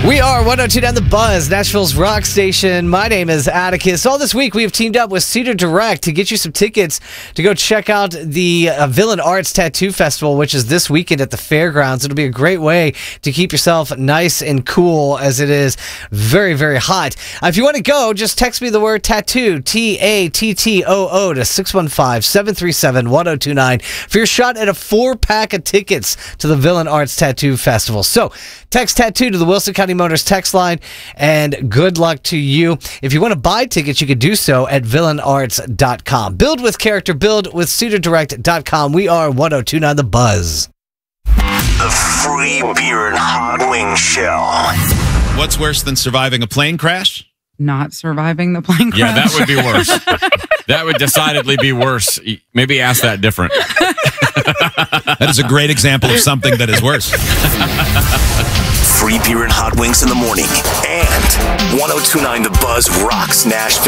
We are 102.9 The Buzz, Nashville's rock station. My name is Atticus. All this week, we have teamed up with Cedar Direct to get you some tickets to go check out the Villain Arts Tattoo Festival, which is this weekend at the fairgrounds. It'll be a great way to keep yourself nice and cool as it is very, very hot. If you want to go, just text me the word tattoo, T-A-T-T-O-O, to 615-737-1029 for your shot at a 4-pack of tickets to the Villain Arts Tattoo Festival. So, text tattoo to the Wilson County Motors text line, and good luck to you. If you want to buy tickets, you can do so at villainarts.com. Build with character, build with cedardirect.com. We are 102.9 The Buzz. The free beer and hot wing show. What's worse than surviving a plane crash? Not surviving the plane crash. Yeah, that would be worse. That would decidedly be worse. Maybe ask that different. That is a great example of something that is worse. Free beer and hot wings in the morning. And 102.9 The Buzz rocks Nashville.